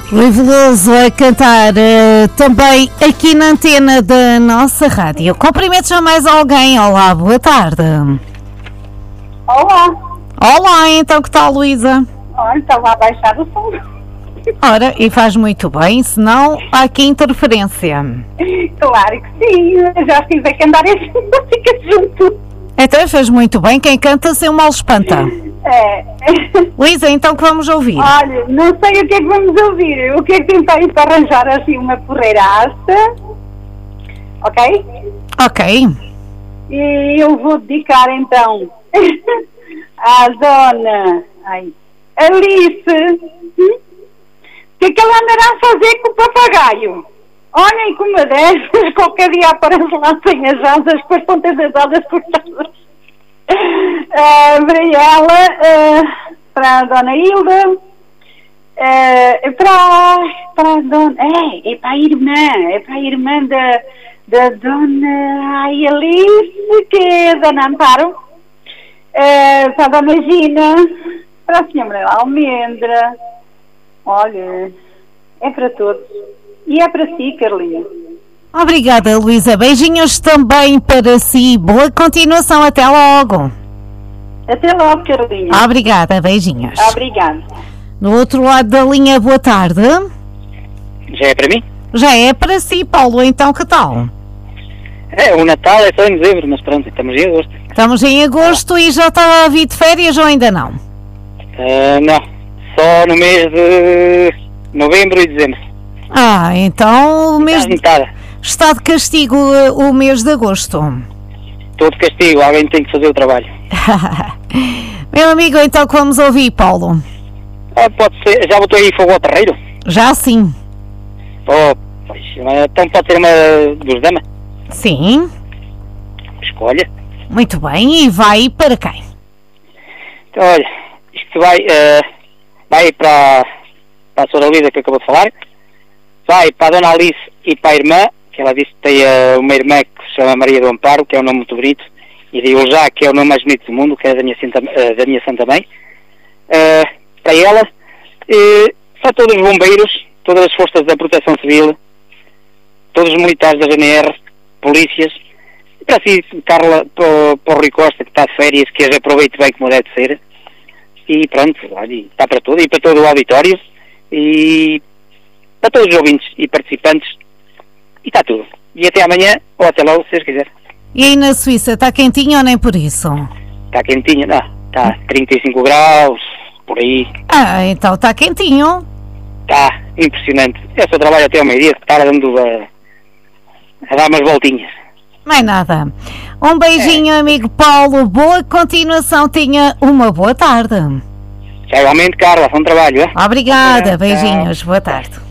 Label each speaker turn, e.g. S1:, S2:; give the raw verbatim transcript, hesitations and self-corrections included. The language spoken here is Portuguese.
S1: Rui Veloso a cantar uh, também aqui na antena da nossa rádio. Cumprimentos a mais alguém. Olá, boa tarde.
S2: Olá.
S1: Olá, então que tal, Luísa?
S2: Olha, estava a baixar o som.
S1: Ora, e faz muito bem, senão há aqui interferência.
S2: Claro que sim, já estive a cantar essa música junto.
S1: Então fez muito bem, quem canta sem o mal espanta.
S2: É.
S1: Luísa, então que vamos ouvir?
S2: Olha, não sei o que é que vamos ouvir. O que é que tentei para arranjar assim uma porreiraça. Ok?
S1: Ok.
S2: E eu vou dedicar então à dona ai, Alice. Hum? O que é que ela andará a fazer com o papagaio? Olhem como a dessas, qualquer dia aparece lá sem as asas, com as pontas das asas cortadas. Uh, para ela, uh, para a dona Hilda, uh, para, para a dona... É, é para a irmã, é para a irmã da, da dona ai, Alice, que é a dona Amparo, uh, para a dona Gina, para a senhora Maria Almendra. Olha, é para todos. E é para si, Carlinha.
S1: Obrigada, Luísa. Beijinhos também para si. Boa continuação. Até logo.
S2: Até logo, Carlinha.
S1: Obrigada. Beijinhos.
S2: Obrigada.
S1: No outro lado da linha, boa tarde.
S3: Já é para mim?
S1: Já é para si, Paulo. Então, que tal?
S3: É, o Natal é só em dezembro, mas pronto, estamos em agosto.
S1: Estamos em agosto e já está a vir de férias ou ainda não?
S3: Uh, não, só no mês de novembro e dezembro.
S1: Ah, então o mês de...
S3: Metade.
S1: está de castigo uh, o mês de agosto.
S3: Estou de castigo, alguém tem que fazer o trabalho.
S1: Meu amigo, então que vamos ouvir, Paulo?
S3: Ah, pode ser, já botou aí fogo ao terreiro?
S1: Já sim.
S3: Oh, pois, então pode ser uma dos damas?
S1: Sim.
S3: Escolha.
S1: Muito bem, e vai para quem?
S3: Então, olha, isto vai, uh, vai para, para a senhora Luísa que acabou de falar, vai para a dona Alice e para a irmã, que ela disse que tem uh, uma irmã que se chama Maria do Amparo, que é um nome muito bonito, e digo já que é o nome mais bonito do mundo, que é da minha santa, uh, da minha santa mãe, uh, para ela, e para todos os bombeiros, todas as forças da proteção civil, todos os militares da G N R, polícias, e para si, Carla, para, para o Rui Costa, que está de férias, que as aproveite bem como deve ser, e pronto, olha, está para tudo, e para todo o auditório, e para todos os ouvintes e participantes, e está tudo. E até amanhã, ou até logo, se vocês quiserem.
S1: E aí na Suíça, está quentinho ou nem por isso?
S3: Está quentinho, não, está trinta e cinco graus, por aí.
S1: Ah, então está quentinho.
S3: Está impressionante. Eu só trabalho até ao meio-dia, estar dando a, a dar umas voltinhas.
S1: Mais nada. Um beijinho, é. Amigo Paulo, boa continuação, tenha uma boa tarde.
S3: Já igualmente, Carla, bom trabalho, é?
S1: Obrigada,
S3: É,
S1: beijinhos, boa tarde.